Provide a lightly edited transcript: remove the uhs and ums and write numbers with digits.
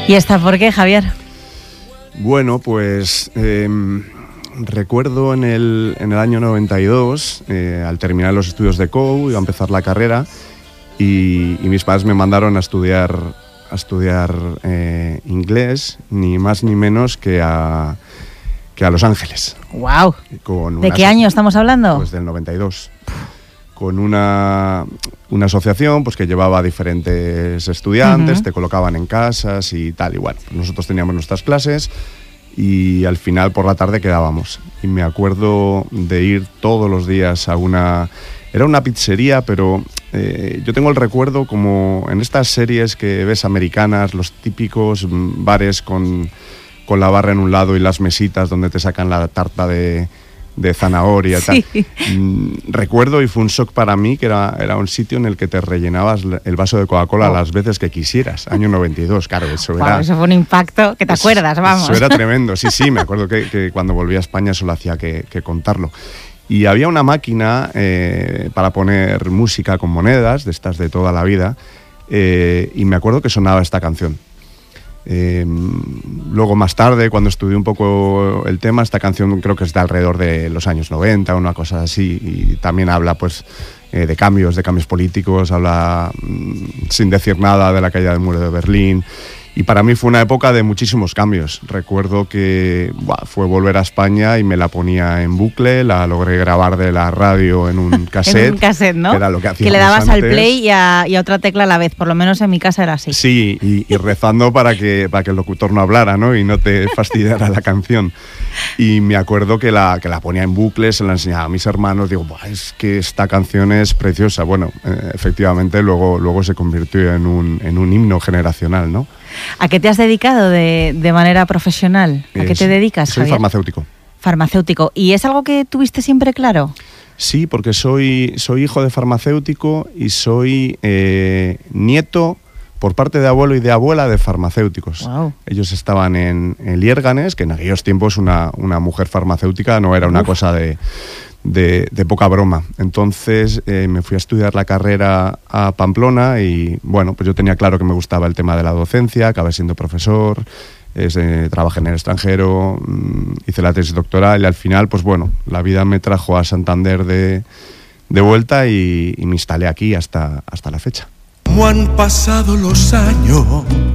¿Y esta por qué, Javier? Bueno, pues recuerdo en el año 92, al terminar los estudios de COU, iba a empezar la carrera y mis padres me mandaron a estudiar inglés, ni más ni menos que a Los Ángeles. ¡Wow! ¿De qué año estamos hablando? Pues del 92. Con una asociación pues que llevaba a diferentes estudiantes, te colocaban en casas y tal. Y bueno, pues nosotros teníamos nuestras clases y al final por la tarde quedábamos. Y me acuerdo de ir todos los días a era una pizzería, pero yo tengo el recuerdo como en estas series que ves americanas, los típicos bares con la barra en un lado y las mesitas donde te sacan la tarta de zanahoria y tal. Recuerdo, y fue un shock para mí, que era un sitio en el que te rellenabas el vaso de Coca-Cola las veces que quisieras. Año 92, claro, eso era... Eso fue un impacto que te acuerdas, vamos. Eso era tremendo, sí, me acuerdo que cuando volví a España solo hacía que contarlo. Y había una máquina para poner música con monedas, de estas de toda la vida, y me acuerdo que sonaba esta canción. Luego más tarde, cuando estudié un poco el tema, esta canción creo que es de alrededor de los años 90, una cosa así, y también habla pues de cambios políticos, habla sin decir nada de la caída del muro de Berlín. Y para mí fue una época de muchísimos cambios. Recuerdo que fue volver a España y me la ponía en bucle, la logré grabar de la radio en un cassette. En un cassette, ¿no? Que era lo que hacíamos que le dabas antes. al play y a otra tecla a la vez, por lo menos en mi casa era así. Sí, y rezando para que el locutor no hablara, ¿no? Y no te fastidiara la canción. Y me acuerdo que la ponía en bucle, se la enseñaba a mis hermanos, digo, es que esta canción es preciosa. Bueno, efectivamente luego se convirtió en un himno generacional, ¿no? ¿A qué te has dedicado de manera profesional? ¿A qué te dedicas, Soy Javier? farmacéutico. Farmacéutico. ¿Y es algo que tuviste siempre claro? Sí, porque soy hijo de farmacéutico y soy nieto por parte de abuelo y de abuela de farmacéuticos. Wow. Ellos estaban en Liérganes, que en aquellos tiempos una mujer farmacéutica no era una cosa de poca broma. Entonces me fui a estudiar la carrera a Pamplona y bueno, pues yo tenía claro que me gustaba el tema de la docencia, acabé siendo profesor, trabajé en el extranjero, hice la tesis doctoral y al final, pues bueno, la vida me trajo a Santander de vuelta y me instalé aquí hasta la fecha. Como han pasado los años